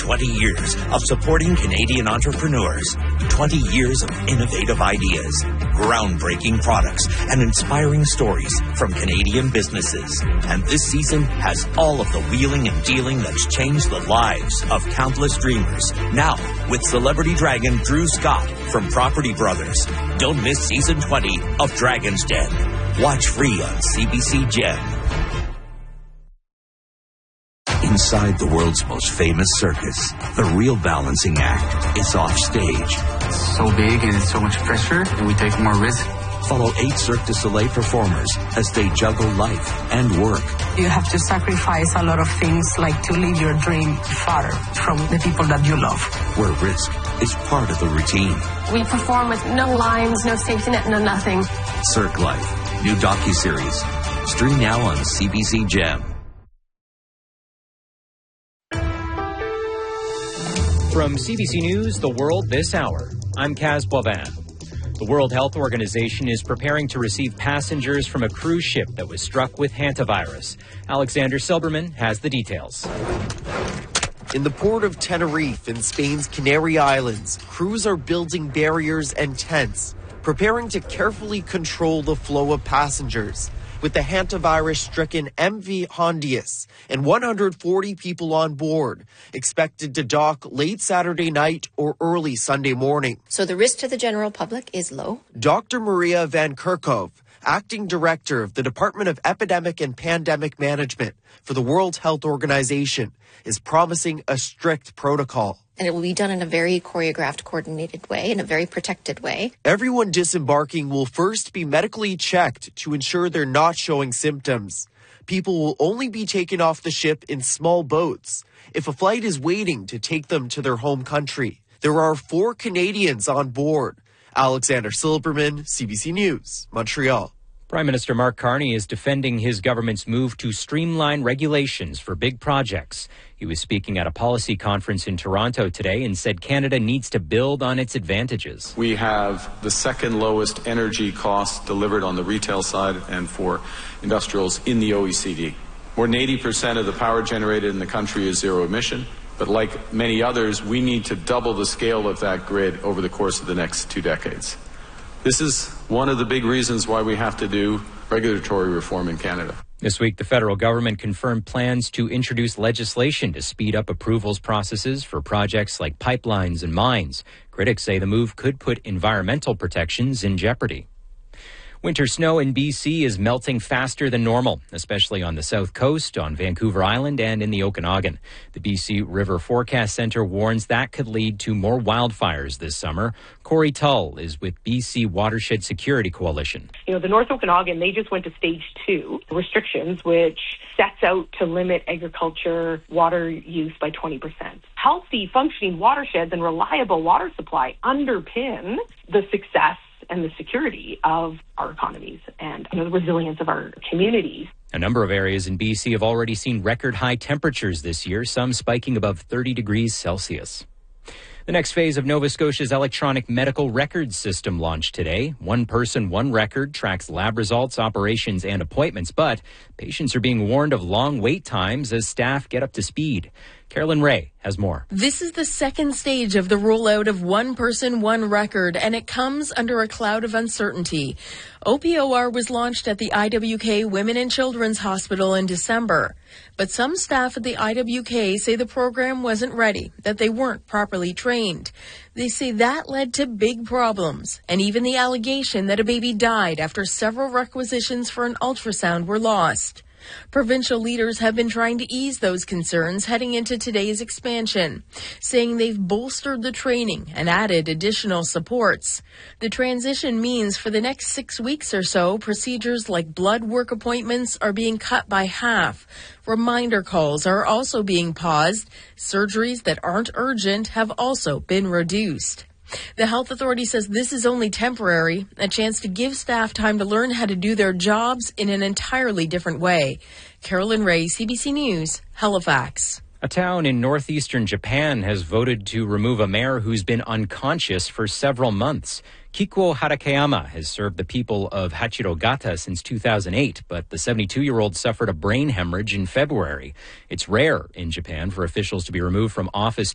20 years of supporting Canadian entrepreneurs. 20 years of innovative ideas, groundbreaking products, and inspiring stories from Canadian businesses. And this season has all of the wheeling and dealing that's changed the lives of countless dreamers. Now, with celebrity dragon Drew Scott from Property Brothers. Don't miss season 20 of Dragon's Den. Watch free on CBC Gem. Inside the world's most famous circus, the real balancing act is off stage. It's so big and it's so much pressure, and we take more risk. Follow 8 Cirque du Soleil performers as they juggle life and work. You have to sacrifice a lot of things, like to leave your dream far from the people that you love. Where risk is part of the routine. We perform with no lines, no safety net, no nothing. Cirque Life, new docuseries. Stream now on CBC Gem. From CBC News, The World This Hour, I'm Kaz Boivin. The World Health Organization is preparing to receive passengers from a cruise ship that was struck with hantavirus. Alexander Silberman has the details. In the port of Tenerife in Spain's Canary Islands, crews are building barriers and tents, preparing to carefully control the flow of passengers. With the hantavirus-stricken MV Hondius and 140 people on board, expected to dock late Saturday night or early Sunday morning. So the risk to the general public is low. Dr. Maria Van Kerkhove, acting director of the Department of Epidemic and Pandemic Management for the World Health Organization, is promising a strict protocol. And it will be done in a very choreographed, coordinated way, in a very protected way. Everyone disembarking will first be medically checked to ensure they're not showing symptoms. People will only be taken off the ship in small boats if a flight is waiting to take them to their home country. There are 4 Canadians on board. Alexander Silberman, CBC News, Montreal. Prime Minister Mark Carney is defending his government's move to streamline regulations for big projects. He was speaking at a policy conference in Toronto today and said Canada needs to build on its advantages. We have the second lowest energy costs delivered on the retail side and for industrials in the OECD. More than 80% of the power generated in the country is zero emission. But like many others, we need to double the scale of that grid over the course of the next 2 decades. This is one of the big reasons why we have to do regulatory reform in Canada. This week, the federal government confirmed plans to introduce legislation to speed up approvals processes for projects like pipelines and mines. Critics say the move could put environmental protections in jeopardy. Winter snow in BC is melting faster than normal, especially on the south coast, on Vancouver Island, and in the Okanagan. The BC River Forecast Centre warns that could lead to more wildfires this summer. Corey Tull is with BC Watershed Security Coalition. The North Okanagan, they just went to stage 2 restrictions, which sets out to limit agriculture water use by 20%. Healthy, functioning watersheds and reliable water supply underpin the success and the security of our economies and the resilience of our communities. A number of areas in BC have already seen record high temperatures this year, some spiking above 30 degrees Celsius. The next phase of Nova Scotia's electronic medical records system launched today. One person, one record tracks lab results, operations, and appointments, but patients are being warned of long wait times as staff get up to speed. Carolyn Ray has more. This is the second stage of the rollout of one person, one record, and it comes under a cloud of uncertainty. OPOR was launched at the IWK Women and Children's Hospital in December. But some staff at the IWK say the program wasn't ready, that they weren't properly trained. They say that led to big problems, and even the allegation that a baby died after several requisitions for an ultrasound were lost. Provincial leaders have been trying to ease those concerns heading into today's expansion, saying they've bolstered the training and added additional supports. The transition means for the next 6 weeks or so, procedures like blood work appointments are being cut by half. Reminder calls are also being paused. Surgeries that aren't urgent have also been reduced. The health authority says this is only temporary, a chance to give staff time to learn how to do their jobs in an entirely different way. Carolyn Ray, CBC News, Halifax. A town in northeastern Japan has voted to remove a mayor who's been unconscious for several months. Kikuo Hatakeyama has served the people of Hachirogata since 2008, but the 72-year-old suffered a brain hemorrhage in February. It's rare in Japan for officials to be removed from office